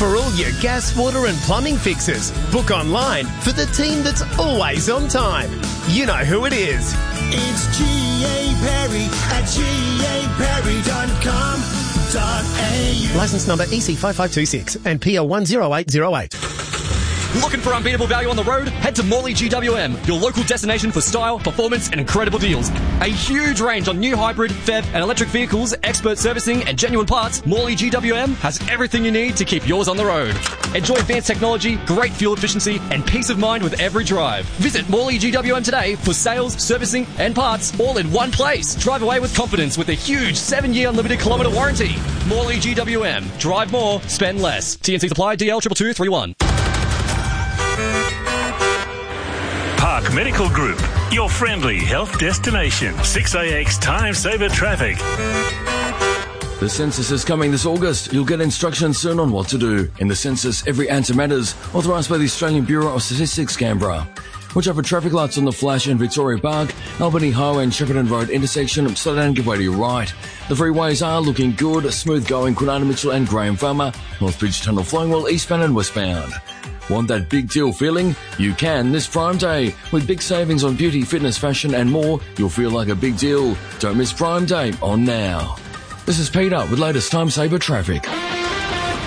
For all your gas, water and plumbing fixes, book online for the team that's always on time. You know who it is. It's G.A. Perry at gaperry.com.au. Licence number EC5526 and PL 10808. Looking for unbeatable value on the road? Head to Morley GWM, your local destination for style, performance and incredible deals. A huge range on new hybrid, PHEV and electric vehicles, expert servicing and genuine parts. Morley GWM has everything you need to keep yours on the road. Enjoy advanced technology, great fuel efficiency and peace of mind with every drive. Visit Morley GWM today for sales, servicing and parts all in one place. Drive away with confidence with a huge 7-year unlimited kilometre warranty. Morley GWM. Drive more, spend less. TNC supply DL 22231. Park Medical Group, your friendly health destination. 6AX Time Saver Traffic. The census is coming this August. You'll get instructions soon on what to do. In the census, every answer matters. Authorised by the Australian Bureau of Statistics, Canberra. Watch out for traffic lights on the Flash in Victoria Park, Albany Highway and Shepparton Road intersection. Slow down and give way to your right. The freeways are looking good. Smooth going, Kwinana Mitchell and Graham Farmer. North Bridge Tunnel flowing well eastbound and westbound. Want that big deal feeling? You can this Prime Day. With big savings on beauty, fitness, fashion and more, you'll feel like a big deal. Don't miss Prime Day on Now. This is Peter with latest Time Saver Traffic.